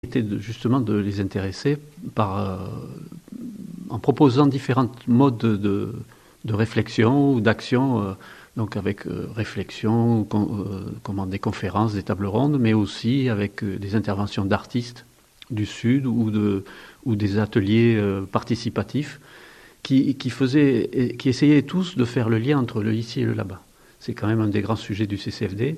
C'était justement de les intéresser en proposant différents modes de réflexion ou d'action, donc avec réflexion, des conférences, des tables rondes, mais aussi avec des interventions d'artistes du Sud ou des ateliers participatifs qui essayaient tous de faire le lien entre le ici et le là-bas. C'est quand même un des grands sujets du CCFD.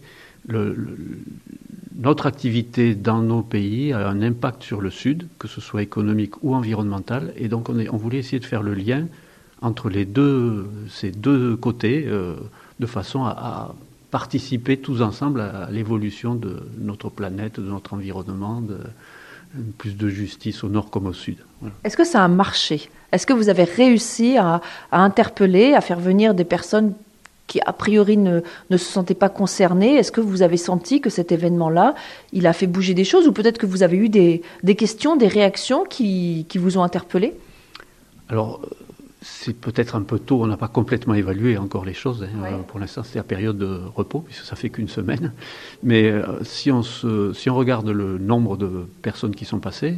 Notre activité dans nos pays a un impact sur le Sud, que ce soit économique ou environnemental, et donc on voulait essayer de faire le lien entre ces deux côtés, de façon à participer tous ensemble à l'évolution de notre planète, de notre environnement, plus de justice au nord comme au sud. Voilà. Est-ce que ça a marché ? Est-ce que vous avez réussi à interpeller, à faire venir des personnes qui a priori ne se sentaient pas concernées? Est-ce que vous avez senti que cet événement-là, il a fait bouger des choses, ou peut-être que vous avez eu des questions, des réactions qui vous ont interpellé? Alors, c'est peut-être un peu tôt, on n'a pas complètement évalué encore les choses. Ouais. Pour l'instant, c'est la période de repos, puisque ça fait qu'une semaine. Mais si on regarde le nombre de personnes qui sont passées,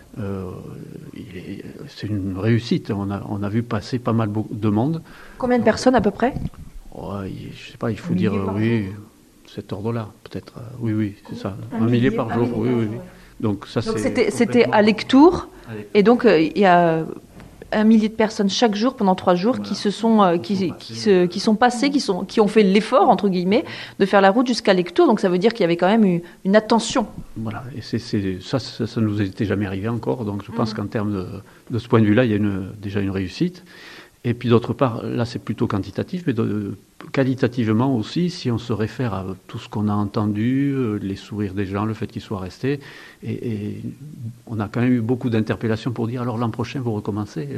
c'est une réussite. On a vu passer pas mal de monde. Combien de personnes à peu près? Ouais, je sais pas, il faut dire cet ordre-là, peut-être. Oui, c'est ça. Un millier par jour, oui. Donc ça, c'était à Lectoure, et donc il y a 1 millier de personnes chaque jour pendant 3 jours, voilà, qui sont passées, qui ont fait l'effort entre guillemets de faire la route jusqu'à Lectoure. Donc ça veut dire qu'il y avait quand même une attention. Voilà, et ça nous était jamais arrivé encore. Donc je pense qu'en termes de ce point de vue-là, il y a déjà une réussite. Et puis d'autre part, là c'est plutôt quantitatif, mais qualitativement aussi, si on se réfère à tout ce qu'on a entendu, les sourires des gens, le fait qu'ils soient restés, et on a quand même eu beaucoup d'interpellations pour dire alors l'an prochain vous recommencez.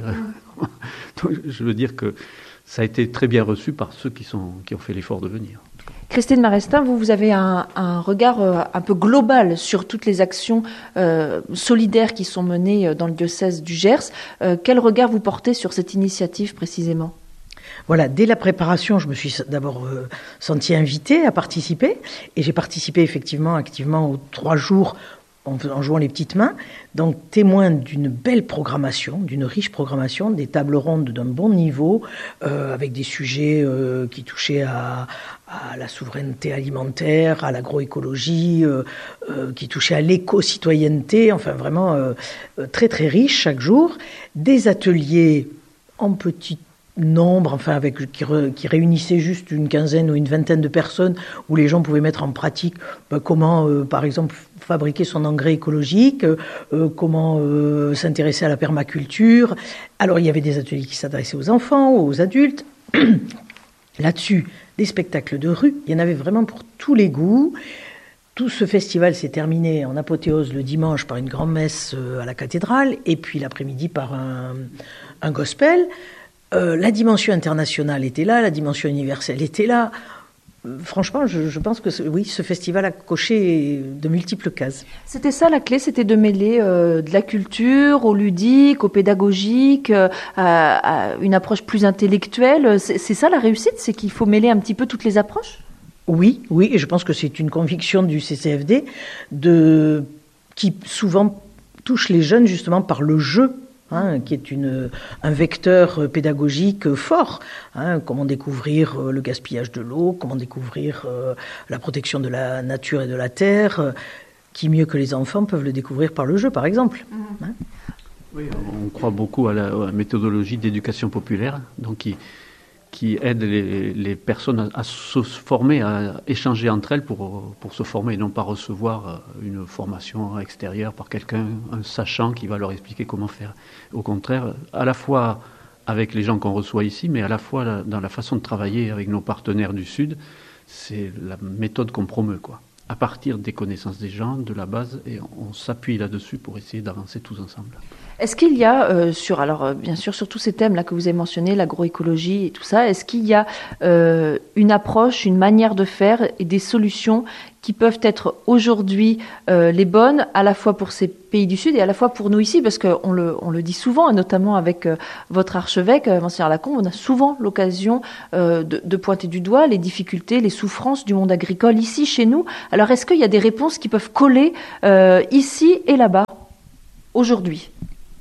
Donc, je veux dire que ça a été très bien reçu par ceux qui ont fait l'effort de venir. Christine Marestin, vous avez un regard un peu global sur toutes les actions solidaires qui sont menées dans le diocèse du Gers. Quel regard vous portez sur cette initiative précisément ? Voilà, dès la préparation, je me suis d'abord sentie invitée à participer, et j'ai participé effectivement activement aux 3 jours en jouant les petites mains, donc témoin d'une belle programmation, d'une riche programmation, des tables rondes d'un bon niveau, avec des sujets qui touchaient à la souveraineté alimentaire, à l'agroécologie, qui touchaient à l'éco-citoyenneté, enfin vraiment très très riche chaque jour, des ateliers en petit nombre, enfin qui réunissaient juste une quinzaine ou une vingtaine de personnes, où les gens pouvaient mettre en pratique comment, par exemple, fabriquer son engrais écologique, comment s'intéresser à la permaculture. Alors il y avait des ateliers qui s'adressaient aux enfants, aux adultes. Là-dessus, des spectacles de rue, il y en avait vraiment pour tous les goûts. Tout ce festival s'est terminé en apothéose le dimanche par une grande messe à la cathédrale, et puis l'après-midi par un gospel. La dimension internationale était là, la dimension universelle était là. Franchement, je pense que oui, ce festival a coché de multiples cases. C'était ça la clé, c'était de mêler de la culture au ludique, au pédagogique, à une approche plus intellectuelle. C'est ça la réussite, c'est qu'il faut mêler un petit peu toutes les approches ? Oui, et je pense que c'est une conviction du CCFD qui souvent touche les jeunes justement par le jeu. Qui est un vecteur pédagogique fort. Comment découvrir le gaspillage de l'eau, comment découvrir la protection de la nature et de la terre, qui mieux que les enfants peuvent le découvrir par le jeu, par exemple. Oui, on croit beaucoup à la méthodologie d'éducation populaire, donc qui aide les personnes à se former, à échanger entre elles pour se former et non pas recevoir une formation extérieure par quelqu'un, un sachant qui va leur expliquer comment faire. Au contraire, à la fois avec les gens qu'on reçoit ici, mais à la fois dans la façon de travailler avec nos partenaires du Sud, c'est la méthode qu'on promeut, quoi. À partir des connaissances des gens, de la base, et on s'appuie là-dessus pour essayer d'avancer tous ensemble. Est-ce qu'il y a, bien sûr, sur tous ces thèmes-là que vous avez mentionnés, l'agroécologie et tout ça, est-ce qu'il y a une approche, une manière de faire et des solutions qui peuvent être aujourd'hui les bonnes, à la fois pour ces pays du Sud et à la fois pour nous ici, parce qu'on le dit souvent, et notamment avec votre archevêque, Monseigneur Lacombe, on a souvent l'occasion de pointer du doigt les difficultés, les souffrances du monde agricole ici, chez nous. Alors, est-ce qu'il y a des réponses qui peuvent coller ici et là-bas, aujourd'hui ?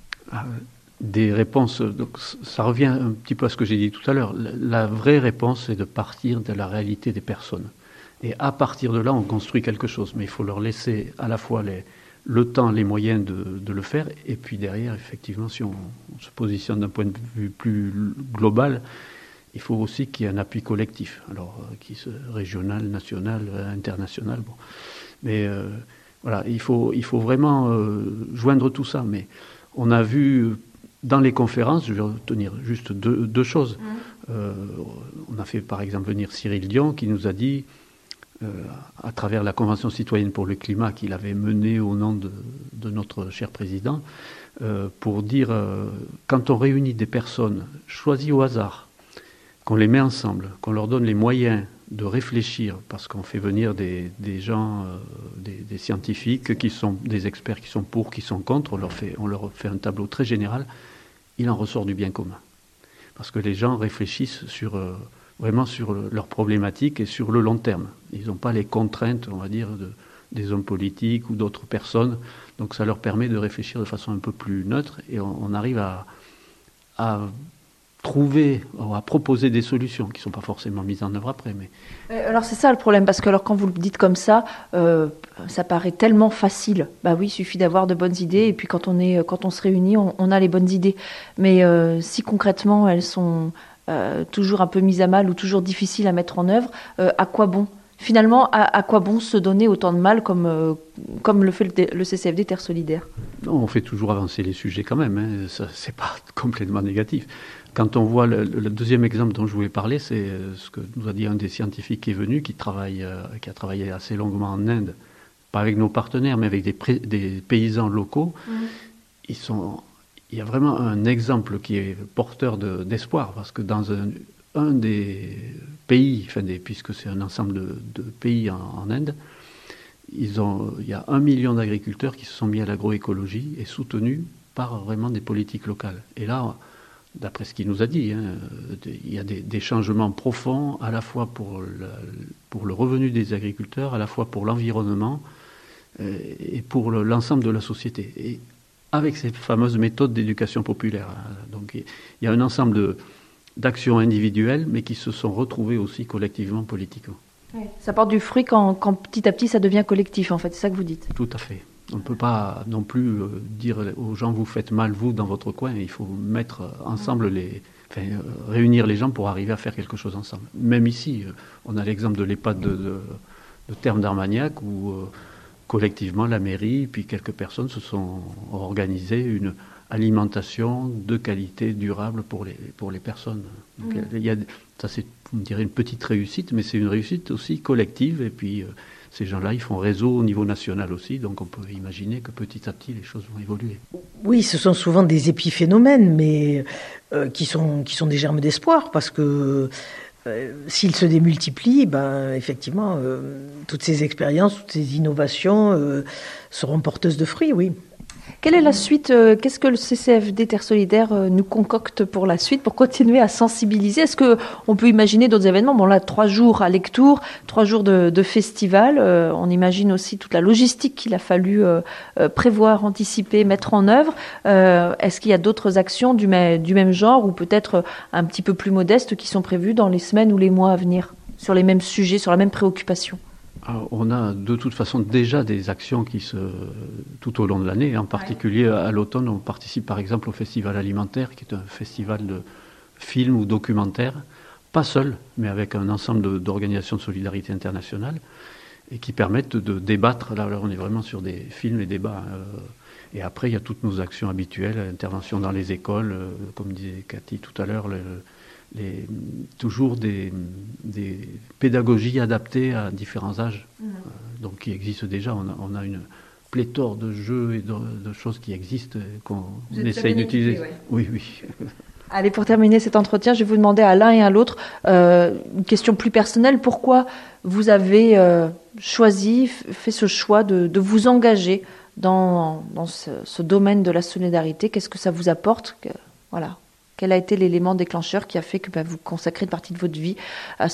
Des réponses, donc ça revient un petit peu à ce que j'ai dit tout à l'heure. La vraie réponse, c'est de partir de la réalité des personnes. Et à partir de là, on construit quelque chose. Mais il faut leur laisser à la fois le temps, les moyens de le faire. Et puis derrière, effectivement, si on se positionne d'un point de vue plus global, il faut aussi qu'il y ait un appui collectif. Alors, régional, national, international. Bon. Mais voilà, il faut vraiment joindre tout ça. Mais on a vu dans les conférences, je vais retenir juste deux choses. On a fait par exemple venir Cyril Dion qui nous a dit, à travers la Convention citoyenne pour le climat qu'il avait menée au nom de notre cher président, pour dire, quand on réunit des personnes choisies au hasard, qu'on les met ensemble, qu'on leur donne les moyens de réfléchir, parce qu'on fait venir des gens, des scientifiques, qui sont des experts qui sont pour, qui sont contre, on leur fait un tableau très général, il en ressort du bien commun. Parce que les gens réfléchissent vraiment sur leurs problématiques et sur le long terme. Ils n'ont pas les contraintes, on va dire, des hommes politiques ou d'autres personnes. Donc ça leur permet de réfléchir de façon un peu plus neutre et on arrive à trouver, à proposer des solutions qui ne sont pas forcément mises en œuvre après. Mais... Alors c'est ça le problème, parce que alors, quand vous le dites comme ça paraît tellement facile. Bah oui, il suffit d'avoir de bonnes idées, et puis quand on se réunit, on a les bonnes idées. Mais si concrètement elles sont toujours un peu mises à mal ou toujours difficiles à mettre en œuvre, à quoi bon ? Finalement, à quoi bon se donner autant de mal comme le fait le CCFD Terre Solidaire ? Non, on fait toujours avancer les sujets quand même, hein. Ça, c'est pas complètement négatif. Quand on voit le deuxième exemple dont je voulais parler, c'est ce que nous a dit un des scientifiques qui est venu, qui a travaillé assez longuement en Inde, pas avec nos partenaires, mais avec des paysans locaux. Il y a vraiment un exemple qui est porteur d'espoir, parce que dans un des pays, puisque c'est un ensemble de pays en Inde, il y a 1 million d'agriculteurs qui se sont mis à l'agroécologie et soutenus par vraiment des politiques locales. Et là, d'après ce qu'il nous a dit, il y a des changements profonds, à la fois pour le revenu des agriculteurs, à la fois pour l'environnement et pour l'ensemble de la société. Et avec ces fameuses méthodes d'éducation populaire. Donc il y a un ensemble d'actions individuelles, mais qui se sont retrouvées aussi collectivement, politiquement. Oui. Ça porte du fruit quand petit à petit ça devient collectif, en fait, c'est ça que vous dites. Tout à fait. On ne peut pas non plus dire aux gens, vous faites mal, vous, dans votre coin. Il faut mettre ensemble réunir les gens pour arriver à faire quelque chose ensemble. Même ici, on a l'exemple de l'EHPAD de Terme d'Armagnac, où collectivement, la mairie, puis quelques personnes se sont organisées une alimentation de qualité durable pour les personnes. Donc, ça, c'est, on dirait, une petite réussite, mais c'est une réussite aussi collective. Et puis, ces gens-là, ils font réseau au niveau national aussi. Donc, on peut imaginer que petit à petit, les choses vont évoluer. Oui, ce sont souvent des épiphénomènes, mais qui sont des germes d'espoir, parce que s'ils se démultiplient, effectivement, toutes ces expériences, toutes ces innovations seront porteuses de fruits, oui. Quelle est la suite ? Qu'est-ce que le CCFD Terre Solidaire nous concocte pour la suite, pour continuer à sensibiliser ? Est-ce qu'on peut imaginer d'autres événements ? Bon là, 3 jours à Lectoure, 3 jours de festival. On imagine aussi toute la logistique qu'il a fallu prévoir, anticiper, mettre en œuvre. Est-ce qu'il y a d'autres actions du même genre, ou peut-être un petit peu plus modestes, qui sont prévues dans les semaines ou les mois à venir, sur les mêmes sujets, sur la même préoccupation ? Alors, on a de toute façon déjà des actions tout au long de l'année. En particulier à l'automne, on participe par exemple au Festival alimentaire, qui est un festival de films ou documentaires, pas seul, mais avec un ensemble d'organisations de solidarité internationale, et qui permettent de débattre. Là, on est vraiment sur des films et débats. Et après, il y a toutes nos actions habituelles, intervention dans les écoles, comme disait Cathy tout à l'heure, toujours des pédagogies adaptées à différents âges, donc qui existent déjà. On a pléthore de jeux et de choses qui existent qu'on essaye d'utiliser. Oui. Allez, pour terminer cet entretien, je vais vous demander à l'un et à l'autre une question plus personnelle. Pourquoi vous avez fait ce choix de vous engager dans ce domaine de la solidarité? Qu'est-ce que ça vous apporte? Voilà. Quel a été l'élément déclencheur qui a fait que vous consacrez une partie de votre vie à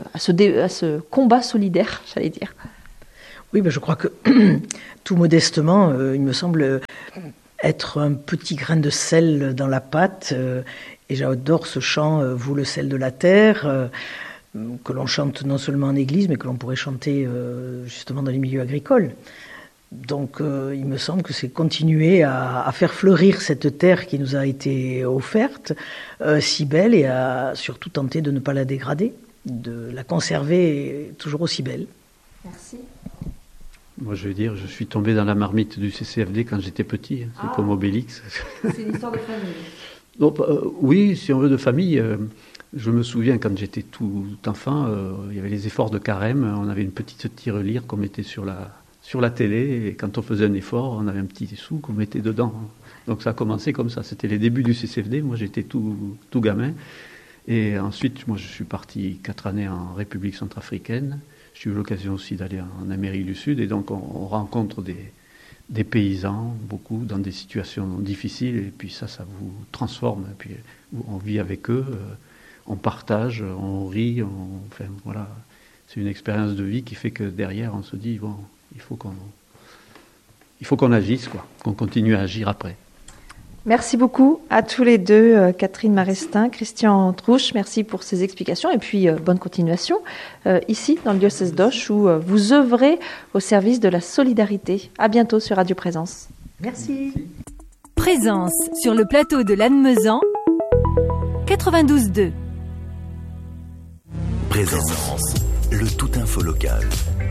ce combat solidaire, j'allais dire? Oui, je crois que tout modestement, il me semble être un petit grain de sel dans la pâte. Et j'adore ce chant « Vous le sel de la terre », que l'on chante non seulement en église, mais que l'on pourrait chanter justement dans les milieux agricoles. Donc il me semble que c'est continuer à faire fleurir cette terre qui nous a été offerte, si belle, et à surtout tenter de ne pas la dégrader, de la conserver toujours aussi belle. Merci. Moi, je veux dire, je suis tombé dans la marmite du CCFD quand j'étais petit. C'est comme Obélix. C'est une histoire de famille. Donc, oui, si on veut de famille. Je me souviens quand j'étais tout enfant, il y avait les efforts de carême. On avait une petite tirelire qu'on mettait sur la télé. Et quand on faisait un effort, on avait un petit sou qu'on mettait dedans. Donc ça a commencé comme ça. C'était les débuts du CCFD. Moi, j'étais tout gamin. Et ensuite, moi, je suis parti 4 années en République centrafricaine. J'ai eu l'occasion aussi d'aller en Amérique du Sud, et donc on rencontre des paysans, beaucoup, dans des situations difficiles, et puis ça vous transforme, et puis on vit avec eux, on partage, on rit, enfin voilà, c'est une expérience de vie qui fait que derrière on se dit, bon, il faut qu'on agisse, quoi, qu'on continue à agir après. Merci beaucoup à tous les deux, Catherine Marestin, Christian Trouche. Merci pour ces explications et puis bonne continuation ici dans le diocèse d'Auch où vous œuvrez au service de la solidarité. À bientôt sur Radio Présence. Merci. Présence sur le plateau de Lannemezan 92.2. Présence, le tout info local.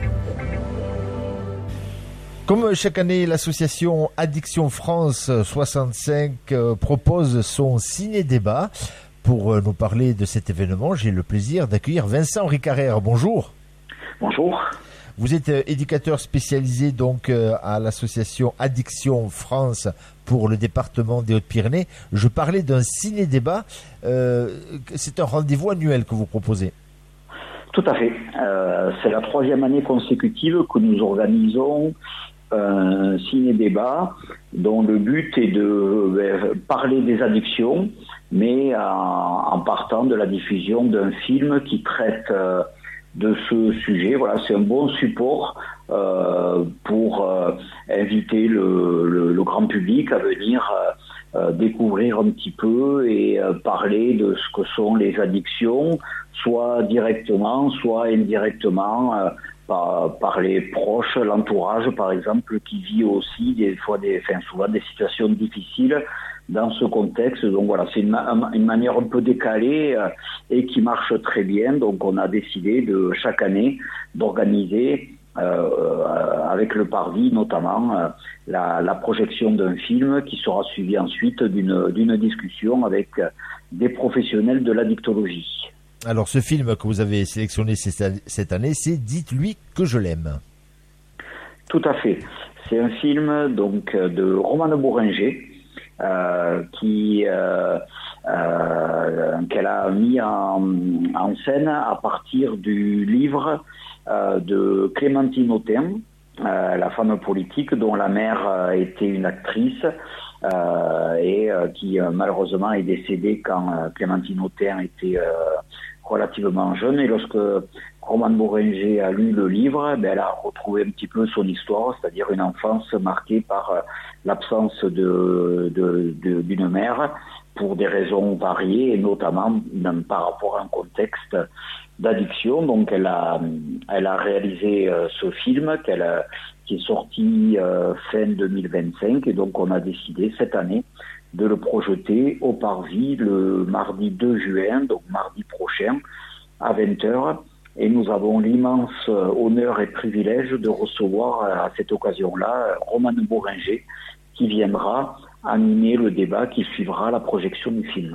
Comme chaque année, l'association Addiction France 65 propose son ciné-débat. Pour nous parler de cet événement, j'ai le plaisir d'accueillir Vincent Ricarère. Bonjour. Bonjour. Vous êtes éducateur spécialisé donc à l'association Addiction France pour le département des Hautes-Pyrénées. Je parlais d'un ciné-débat. C'est un rendez-vous annuel que vous proposez. Tout à fait. C'est la 3e année consécutive que nous organisons un ciné-débat dont le but est de parler des addictions, mais en partant de la diffusion d'un film qui traite de ce sujet. Voilà, c'est un bon support pour inviter le grand public à venir découvrir un petit peu et parler de ce que sont les addictions, soit directement, soit indirectement, par les proches, l'entourage par exemple, qui vit aussi souvent des situations difficiles dans ce contexte. Donc voilà, c'est une manière un peu décalée et qui marche très bien. Donc on a décidé chaque année d'organiser avec le Parvis notamment la projection d'un film qui sera suivi ensuite d'une discussion avec des professionnels de l'addictologie. Alors ce film que vous avez sélectionné cette année, c'est « Dites-lui que je l'aime ». Tout à fait. C'est un film donc de Romane Bourringer qu'elle a mis en scène à partir du livre de Clémentine Autain, la femme politique dont la mère était une actrice et qui malheureusement est décédée quand Clémentine Autain était relativement jeune. Et lorsque Romane Bourringer a lu le livre, elle a retrouvé un petit peu son histoire, c'est-à-dire une enfance marquée par l'absence d'une mère pour des raisons variées, et notamment par rapport à un contexte d'addiction. Donc elle a réalisé ce film qui est sorti fin 2025, et donc on a décidé cette année de le projeter au Parvis le mardi 2 juin, donc mardi prochain, à 20h. Et nous avons l'immense honneur et privilège de recevoir à cette occasion-là Romane Bourringer, qui viendra animer le débat qui suivra la projection du film.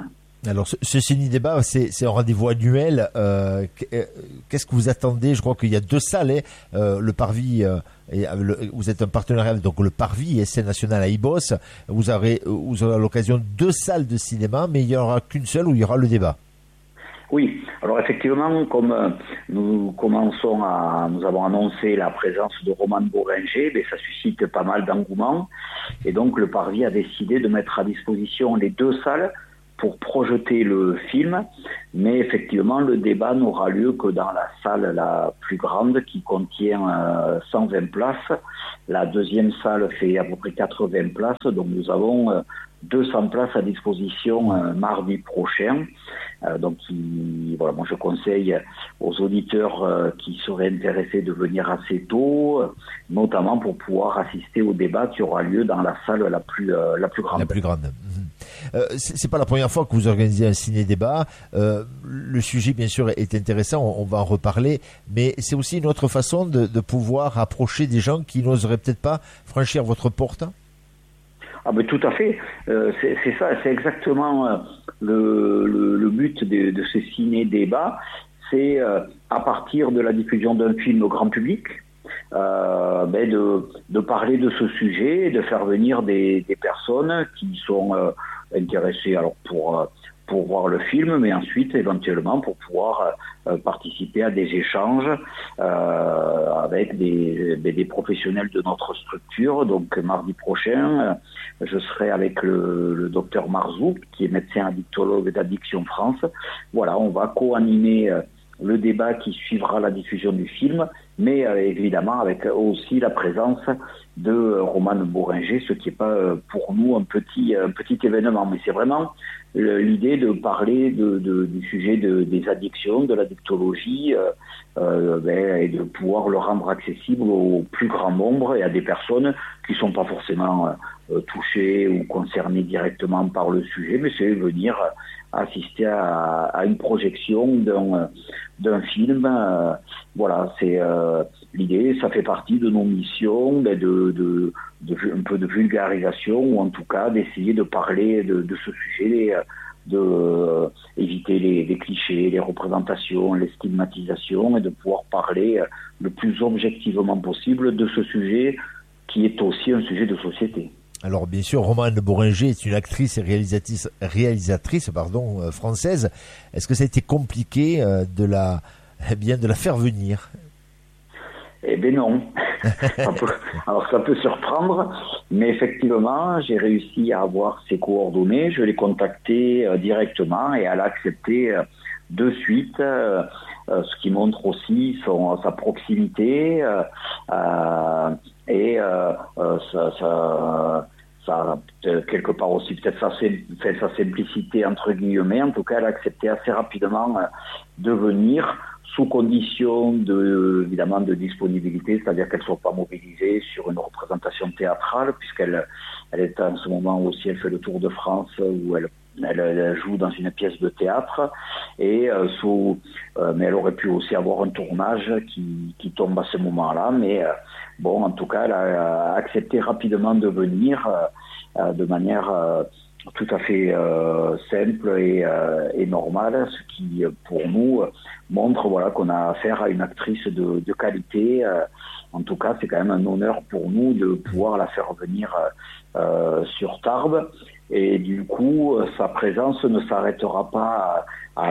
Alors, ce ciné-débat, c'est un rendez-vous annuel. Qu'est-ce que vous attendez? Je crois qu'il y a 2 salles. Le Parvis, vous êtes un partenaire avec donc le Parvis et Scène Nationale à Ibos. Vous aurez à l'occasion 2 salles de cinéma, mais il n'y aura qu'une seule où il y aura le débat. Oui, alors effectivement, comme nous avons annoncé la présence de Romane Bourringer, ça suscite pas mal d'engouement. Et donc, le Parvis a décidé de mettre à disposition les 2 salles pour projeter le film, mais effectivement le débat n'aura lieu que dans la salle la plus grande qui contient 120 places. La deuxième salle fait à peu près 80 places, donc nous avons 200 places à disposition mardi prochain. Donc voilà, moi je conseille aux auditeurs qui seraient intéressés de venir assez tôt, notamment pour pouvoir assister au débat qui aura lieu dans la salle la plus grande. La plus grande. C'est pas la première fois que vous organisez un ciné-débat. Le sujet, bien sûr, est intéressant. On va en reparler. Mais c'est aussi une autre façon de pouvoir approcher des gens qui n'oseraient peut-être pas franchir votre porte. Ah ben tout à fait. C'est ça. C'est exactement le but de ce ciné-débat. C'est à partir de la diffusion d'un film au grand public, de parler de ce sujet, de faire venir des personnes qui sont intéressées alors pour voir le film, mais ensuite éventuellement pour pouvoir participer à des échanges avec des professionnels de notre structure. Donc mardi prochain, je serai avec le docteur Marzouk, qui est médecin addictologue d'Addiction France. Voilà, on va co-animer le débat qui suivra la diffusion du film, mais évidemment avec aussi la présence de Romane Bourringer, ce qui n'est pas pour nous un petit événement, mais c'est vraiment l'idée de parler du sujet des addictions, de l'addictologie, et de pouvoir le rendre accessible au plus grand nombre et à des personnes qui sont pas forcément touchées ou concernées directement par le sujet, mais c'est venir assister à une projection d'un film. Voilà, c'est l'idée. Ça fait partie de nos missions, de un peu de vulgarisation, ou en tout cas d'essayer de parler de ce sujet, éviter les clichés, les représentations, les stigmatisations, et de pouvoir parler le plus objectivement possible de ce sujet qui est aussi un sujet de société. Alors bien sûr, Romane Bourringer est une actrice et réalisatrice française. Est-ce que ça a été compliqué de la faire venir? Eh bien non. Alors ça peut surprendre, mais effectivement, j'ai réussi à avoir ses coordonnées. Je l'ai contactée directement et elle a accepté de suite, ce qui montre aussi sa proximité et ça quelque part aussi peut-être sa simplicité entre guillemets. En tout cas, elle a accepté assez rapidement de venir, sous condition évidemment de disponibilité, c'est-à-dire qu'elle ne soit pas mobilisée sur une représentation théâtrale, puisqu'elle est en ce moment aussi, elle fait le tour de France où elle joue dans une pièce de théâtre, et mais elle aurait pu aussi avoir un tournage qui tombe à ce moment-là, mais bon, en tout cas, elle a accepté rapidement de venir de manière tout à fait simple et normale, ce qui pour nous montre qu'on a affaire à une actrice de qualité. En tout cas, c'est quand même un honneur pour nous de pouvoir la faire venir sur Tarbes. Et du coup, sa présence ne s'arrêtera pas à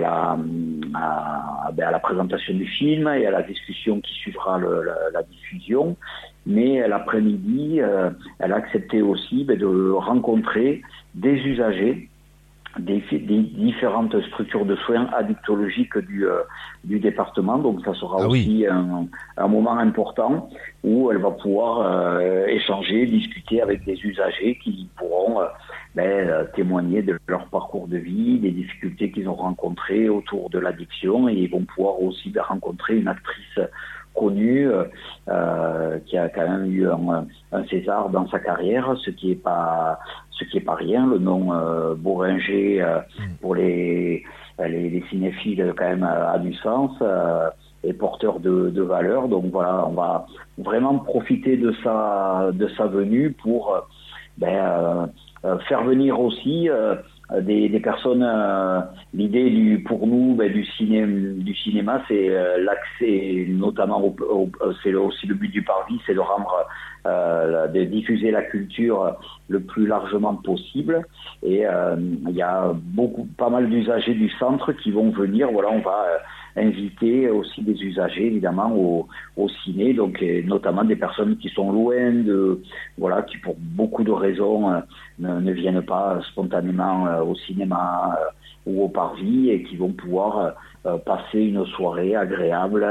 la présentation du film et à la discussion qui suivra la diffusion. Mais l'après-midi, elle a accepté aussi de rencontrer des usagers des différentes structures de soins addictologiques du département. Donc ça sera aussi un moment important où elle va pouvoir échanger, discuter avec des usagers qui pourront témoigner de leur parcours de vie, des difficultés qu'ils ont rencontrées autour de l'addiction, et ils vont pouvoir aussi rencontrer une actrice connue qui a quand même eu un César dans sa carrière, ce qui est pas rien. Le nom Bourringer pour les cinéphiles quand même a du sens, et porteur de valeur. Donc voilà, on va vraiment profiter de sa venue pour faire venir aussi des personnes. L'idée pour nous du cinéma, c'est l'accès, notamment c'est aussi le but du Parvis, c'est de rendre de diffuser la culture le plus largement possible. Et il y a pas mal d'usagers du centre qui vont venir. Voilà, on va inviter aussi des usagers évidemment au ciné, donc notamment des personnes qui sont loin qui pour beaucoup de raisons ne viennent pas spontanément au cinéma ou au Parvis, et qui vont pouvoir passer une soirée agréable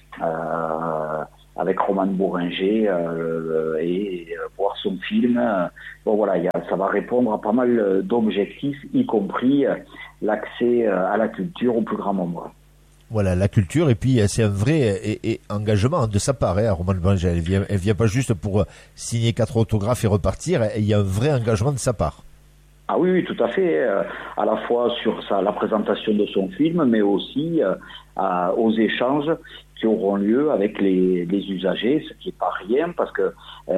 avec Roman Bourringer et voir son film. Ça va répondre à pas mal d'objectifs, y compris l'accès à la culture au plus grand nombre. Voilà, la culture, et puis c'est un vrai engagement de sa part, Roman Bourringer. Elle vient pas juste pour signer 4 autographes et repartir, il y a un vrai engagement de sa part. Ah oui, tout à fait, à la fois sur la présentation de son film, mais aussi aux échanges qui auront lieu avec les usagers, ce qui est pas rien, parce que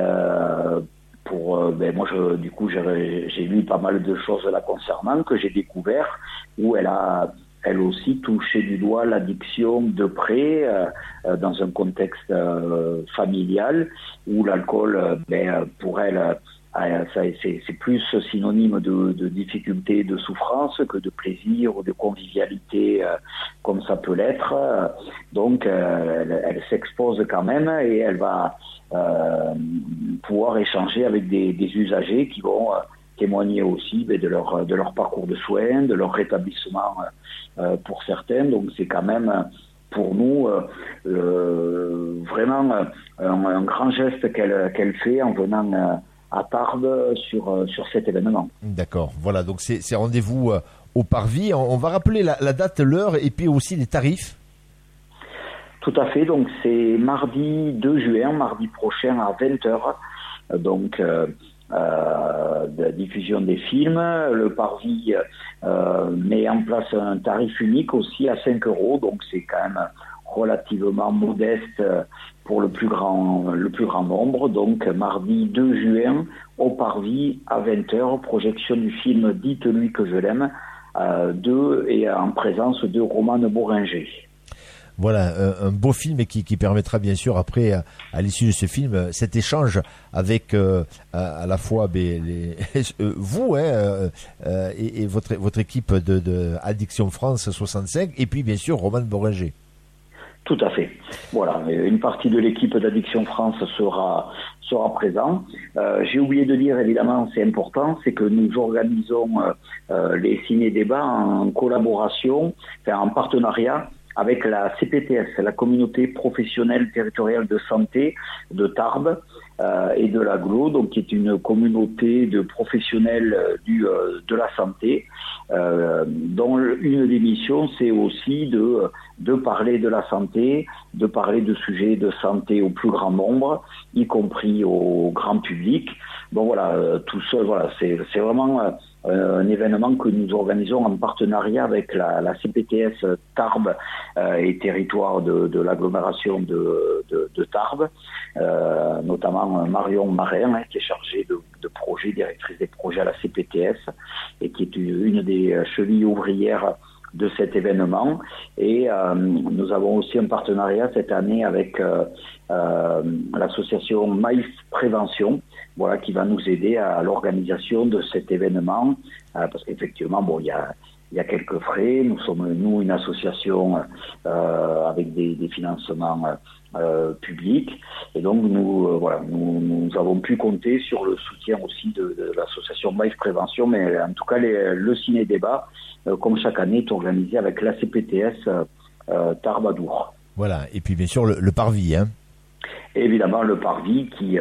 moi j'ai lu pas mal de choses la concernant, que j'ai découvert, où elle a elle aussi touché du doigt l'addiction de près, dans un contexte familial, où l'alcool, pour elle, c'est plus synonyme de difficulté, de souffrance, que de plaisir ou de convivialité, comme ça peut l'être. Donc elle s'expose quand même, et elle va pouvoir échanger avec des usagers qui vont témoigner aussi de leur parcours de soins, de leur rétablissement pour certains. Donc c'est quand même pour nous vraiment un grand geste qu'elle fait en venant à Tarbes sur cet événement. D'accord, voilà, donc c'est rendez-vous au Parvis. On va rappeler la date, l'heure, et puis aussi les tarifs. Tout à fait, donc c'est mardi 2 juin, mardi prochain à 20h, donc de diffusion des films. Le Parvis met en place un tarif unique aussi à 5 €, donc c'est quand même relativement modeste pour le plus grand nombre. Donc mardi 2 juin au Parvis à 20h, projection du film Dites-lui que je l'aime, et en présence de Roman Bourringer. Voilà, un beau film qui permettra bien sûr après, à l'issue de ce film, cet échange avec à la fois vous et votre équipe de Addiction France 65, et puis bien sûr Roman Bourringer. Tout à fait. Voilà, une partie de l'équipe d'Addiction France sera présent. J'ai oublié de dire, évidemment, c'est important, c'est que nous organisons les ciné-débats en collaboration, en partenariat avec la CPTS, la Communauté Professionnelle Territoriale de Santé de Tarbes et de l'Agglo, donc qui est une communauté de professionnels de la santé, dont une des missions, c'est aussi de parler de la santé, de parler de sujets de santé au plus grand nombre, y compris au grand public. Bon voilà, tout seul, voilà, c'est vraiment un événement que nous organisons en partenariat avec la CPTS Tarbes et territoire de l'agglomération de Tarbes, notamment Marion Marin, qui est chargée de projet, directrice des projets à la CPTS, et qui est une des chevilles ouvrières de cet événement. Et nous avons aussi un partenariat cette année avec l'association Maïf Prévention, voilà, qui va nous aider à l'organisation de cet événement, parce qu'effectivement, il y a quelques frais. Nous sommes une association avec des financements publics, et donc nous avons pu compter sur le soutien aussi de l'association Maïf Prévention. Mais en tout cas, le ciné-débat, comme chaque année, est organisé avec la CPTS Tarbes-Adour. Voilà, et puis bien sûr le Parvis, hein. Et évidemment le Parvis qui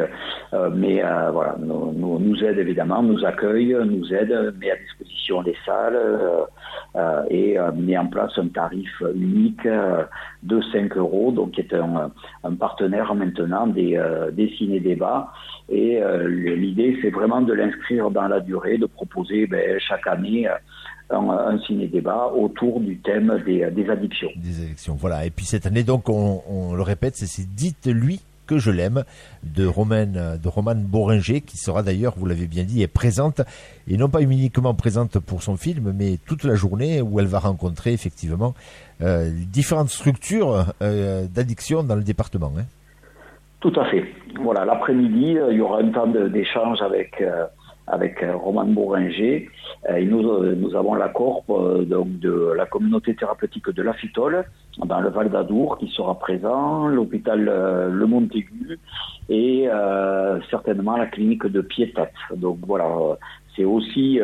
nous aide, évidemment, nous accueille, nous aide, met à disposition les salles et met en place un tarif unique de 5 €, donc qui est un partenaire maintenant des ciné-débats. Et l'idée, c'est vraiment de l'inscrire dans la durée, de proposer chaque année un ciné-débat autour du thème des addictions. Des addictions, voilà. Et puis cette année, donc, on le répète, c'est Dites-lui que je l'aime de Romane Boringer, qui sera d'ailleurs, vous l'avez bien dit, est présente, et non pas uniquement présente pour son film, mais toute la journée où elle va rencontrer effectivement différentes structures d'addiction dans le département. Hein. Tout à fait. Voilà, l'après-midi, il y aura un temps d'échange avec Romane Boringer. Et nous avons l'accord donc de la communauté thérapeutique de la Fitole dans le Val d'Adour qui sera présent, l'hôpital Le Montaigu et certainement la clinique de Piétat. Donc voilà, c'est aussi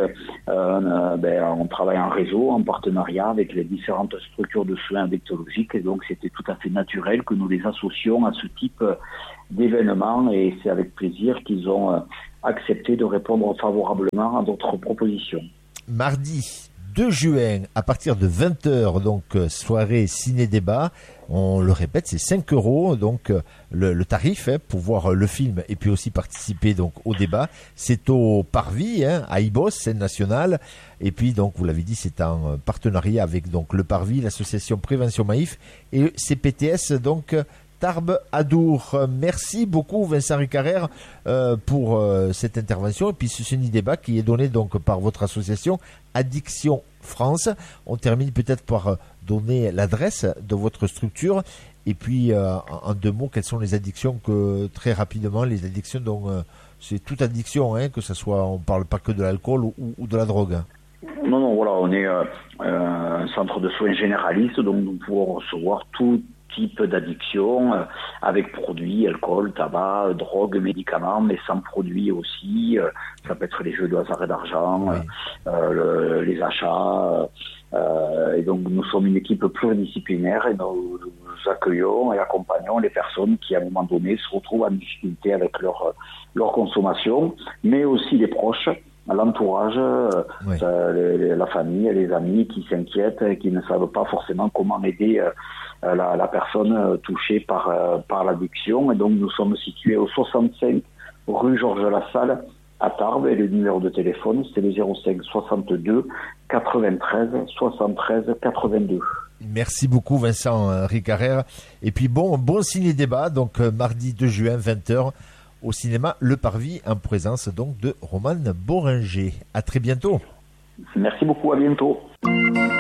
on travaille en réseau, en partenariat avec les différentes structures de soins addictologiques et donc c'était tout à fait naturel que nous les associons à ce type d'événements et c'est avec plaisir qu'ils ont accepté de répondre favorablement à notre proposition. Mardi 2 juin, à partir de 20h, donc soirée ciné-débat. On le répète, c'est 5 € donc le tarif pour voir le film et puis aussi participer donc au débat. C'est au Parvis, à Ibos, scène nationale. Et puis donc vous l'avez dit, c'est en partenariat avec donc le Parvis, l'association Prévention Maïf et CPTS donc Tarbes Adour. Merci beaucoup Vincent Ricarrère pour cette intervention et puis ce ciné-débat qui est donné donc par votre association Addiction France. On termine peut-être par donner l'adresse de votre structure et puis en 2 mots, quelles sont les addictions que très rapidement, les addictions donc c'est toute addiction, que ce soit, on parle pas que de l'alcool ou de la drogue. Non, voilà, on est un centre de soins généraliste, donc nous pouvons recevoir tout type d'addiction avec produits, alcool, tabac, drogue, médicaments, mais sans produits aussi. Ça peut être les jeux de hasard et d'argent, oui. Les achats. Et donc nous sommes une équipe pluridisciplinaire et nous accueillons et accompagnons les personnes qui à un moment donné se retrouvent en difficulté avec leur consommation, mais aussi les proches, l'entourage, oui. La famille, les amis qui s'inquiètent et qui ne savent pas forcément comment aider la personne touchée par l'addiction. Et donc nous sommes situés au 65 rue Georges Lassalle à Tarbes et le numéro de téléphone c'est le 05 62 93 73 82. Merci beaucoup Vincent Ricarrère. Et puis bon ciné-débat donc mardi 2 juin 20h au cinéma Le Parvis en présence donc de Romane Boringer. À très bientôt. Merci beaucoup, à bientôt.